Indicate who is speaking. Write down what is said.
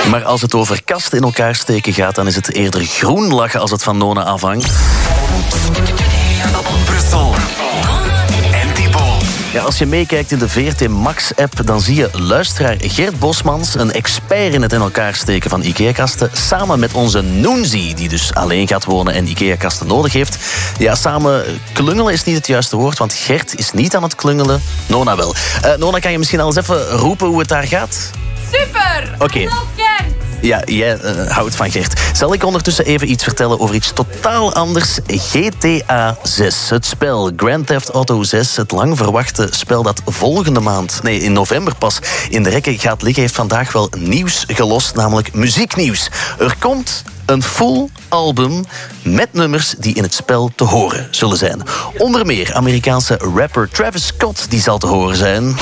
Speaker 1: Maar als het over kasten in elkaar steken gaat, dan is het eerder groen lachen als het van Nona afhangt.
Speaker 2: Brussel. En Thibaut.
Speaker 1: Ja, als je meekijkt in de VRT Max-app, dan zie je luisteraar Gert Bosmans, een expert in het in elkaar steken van IKEA-kasten, samen met onze Noenzi, die dus alleen gaat wonen en IKEA-kasten nodig heeft. Ja, samen klungelen is niet het juiste woord, want Gert is niet aan het klungelen. Nona wel. Nona, kan je misschien al eens even roepen hoe het daar gaat?
Speaker 3: Super!
Speaker 1: Oké.
Speaker 3: Love Gert!
Speaker 1: Ja, jij houdt van Gert. Zal ik ondertussen even iets vertellen over iets totaal anders? GTA 6. Het spel Grand Theft Auto 6. Het lang verwachte spel dat volgende maand, nee, in november pas, in de rekken gaat liggen, heeft vandaag wel nieuws gelost, namelijk muzieknieuws. Er komt een full album met nummers die in het spel te horen zullen zijn. Onder meer Amerikaanse rapper Travis Scott, die zal te horen zijn.